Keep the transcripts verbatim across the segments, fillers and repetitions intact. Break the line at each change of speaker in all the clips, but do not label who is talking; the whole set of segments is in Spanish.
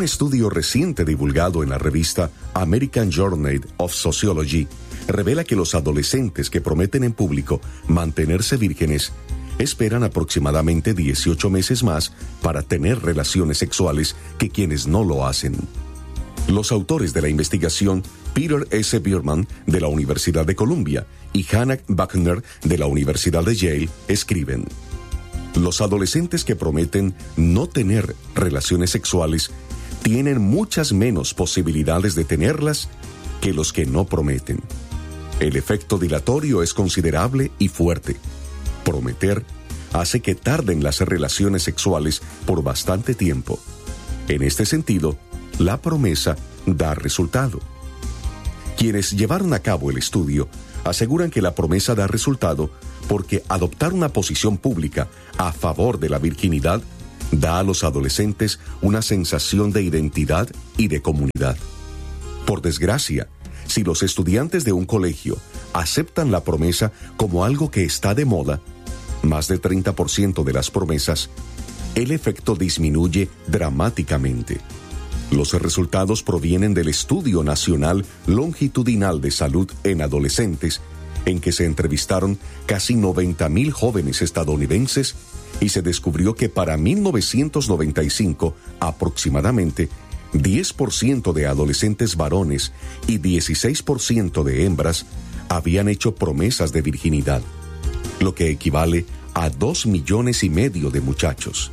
estudio reciente divulgado en la revista American Journal of Sociology revela que los adolescentes que prometen en público mantenerse vírgenes esperan aproximadamente dieciocho meses más para tener relaciones sexuales que quienes no lo hacen. Los autores de la investigación, Peter S. Bierman, de la Universidad de Columbia, y Hannah Buckner, de la Universidad de Yale, escriben: los adolescentes que prometen no tener relaciones sexuales tienen muchas menos posibilidades de tenerlas que los que no prometen. El efecto dilatorio es considerable y fuerte. Prometer hace que tarden las relaciones sexuales por bastante tiempo. En este sentido, la promesa da resultado. Quienes llevaron a cabo el estudio aseguran que la promesa da resultado porque adoptar una posición pública a favor de la virginidad da a los adolescentes una sensación de identidad y de comunidad. Por desgracia, si los estudiantes de un colegio aceptan la promesa como algo que está de moda, más del treinta por ciento de las promesas, el efecto disminuye dramáticamente. Los resultados provienen del Estudio Nacional Longitudinal de Salud en Adolescentes, en que se entrevistaron casi noventa mil jóvenes estadounidenses y se descubrió que para mil novecientos noventa y cinco, aproximadamente, diez por ciento de adolescentes varones y dieciséis por ciento de hembras habían hecho promesas de virginidad, lo que equivale a dos millones y medio de muchachos.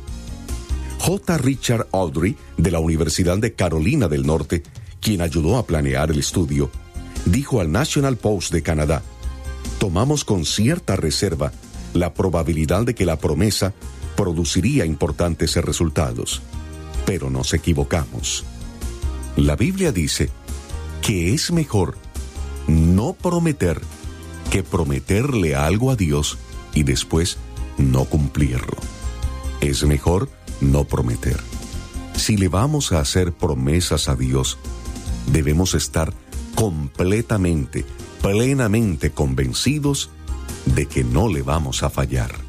J. Richard Aldrich, de la Universidad de Carolina del Norte, quien ayudó a planear el estudio, dijo al National Post de Canadá: tomamos con cierta reserva la probabilidad de que la promesa produciría importantes resultados, pero nos equivocamos. La Biblia dice que es mejor no prometer que prometerle algo a Dios y después no cumplirlo. Es mejor no prometer. Si le vamos a hacer promesas a Dios, debemos estar completamente, plenamente convencidos de que no le vamos a fallar.